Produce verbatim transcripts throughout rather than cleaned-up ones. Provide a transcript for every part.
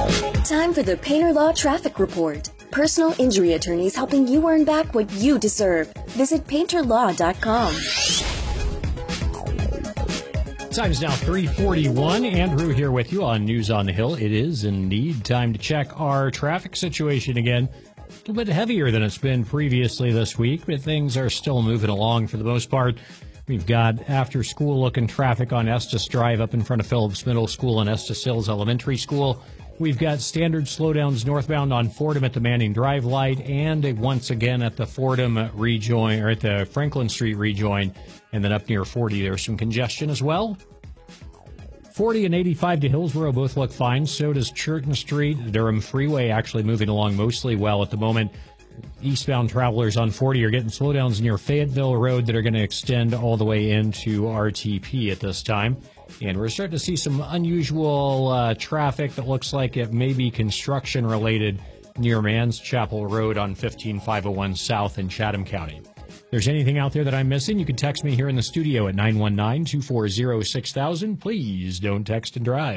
Time for the Painter Law Traffic Report. Personal injury attorneys helping you earn back what you deserve. Visit painter law dot com. Time is now three forty-one. Andrew here with you on News on the Hill. It is indeed time to check our traffic situation again. A little bit heavier than it's been previously this week, but things are still moving along for the most part. We've got after-school looking traffic on Estes Drive up in front of Phillips Middle School and Estes Hills Elementary School. We've got standard slowdowns northbound on Fordham at the Manning Drive light, and once again at the Fordham rejoin, or at the Franklin Street rejoin, and then up near forty, there's some congestion as well. forty and eighty-five to Hillsborough both look fine. So does Churton Street. Durham Freeway actually moving along mostly well at the moment. Eastbound travelers on forty are getting slowdowns near Fayetteville Road that are going to extend all the way into R T P at this time. And we're starting to see some unusual uh, traffic that looks like it may be construction related near Mans Chapel Road on fifteen five oh one South in Chatham County. If there's anything out there that I'm missing, you can text me here in the studio at nine one nine, two four zero, six thousand. Please don't text and drive.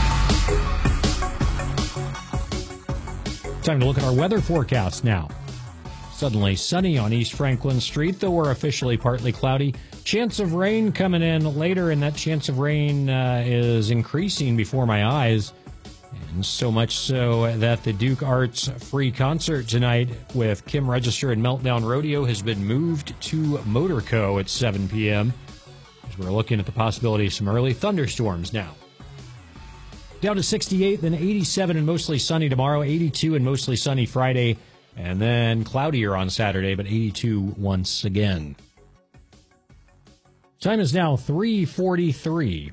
Time to look at our weather forecast now. Suddenly sunny on East Franklin Street, though we're officially partly cloudy. Chance of rain coming in later, and that chance of rain uh, is increasing before my eyes. And so much so that the Duke Arts free concert tonight with Kim Register and Meltdown Rodeo has been moved to Motorco at seven p.m. as we're looking at the possibility of some early thunderstorms now. Down to sixty-eight, then eighty-seven and mostly sunny tomorrow, eighty-two and mostly sunny Friday, and then cloudier on Saturday, but eighty-two once again. Time is now three forty-three.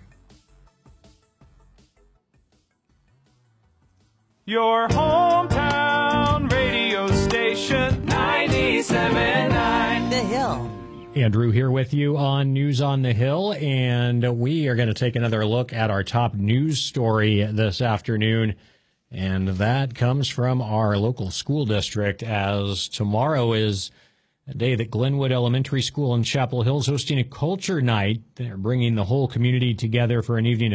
Your hometown radio station, ninety-seven point nine The Hill. Andrew here with you on News on the Hill, and we are going to take another look at our top news story this afternoon, and that comes from our local school district, as tomorrow is a day that Glenwood Elementary School in Chapel Hill is hosting a culture night. They're bringing the whole community together for an evening